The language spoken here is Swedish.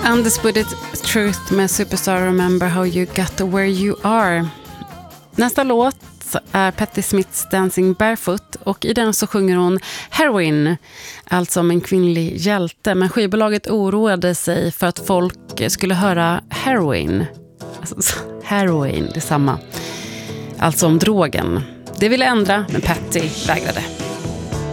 Undisputed Truth med Superstar Remember How You Got Where You Are. Nästa låt är Patti Smiths Dancing Barefoot och i den så sjunger hon Heroin, alltså om en kvinnlig hjälte. Men skivbolaget oroade sig för att folk skulle höra heroin. Alltså, heroin, det är samma. Alltså om drogen. Det ville ändra, men Patti vägrade.